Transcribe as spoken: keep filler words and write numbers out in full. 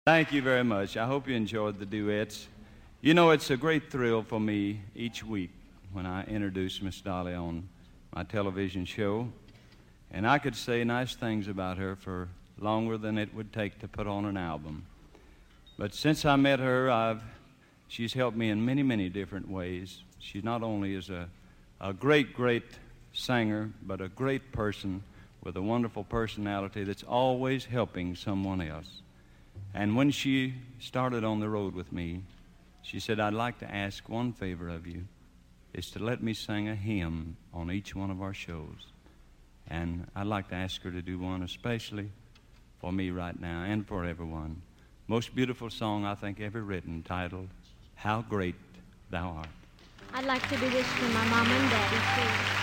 Thank you very much. I hope you enjoyed the duets. You know, it's a great thrill for me each week when I introduce Miss Dolly on my television show. And I could say nice things about her for longer than it would take to put on an album. But since I met her, I've, she's helped me in many, many different ways. She not only is a, a great, great singer, but a great person with a wonderful personality that's always helping someone else. And when she started on the road with me, she said, I'd like to ask one favor of you, is to let me sing a hymn on each one of our shows. And I'd like to ask her to do one especially for me right now and for everyone. Most beautiful song I think ever written, titled, How Great Thou Art. I'd like to do this for my mom and daddy, too.